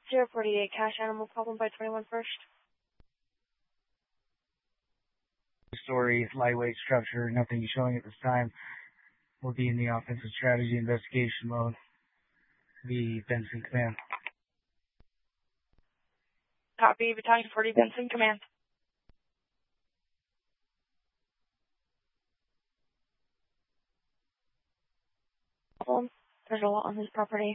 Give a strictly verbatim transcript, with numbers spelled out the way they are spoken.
zero forty-eight, cash animal problem by twenty-one first. Story, lightweight structure, nothing showing at this time. We'll be in the offensive strategy investigation mode. The Benson Command. Copy, Battalion forty, Benson Command. There's a lot on this property.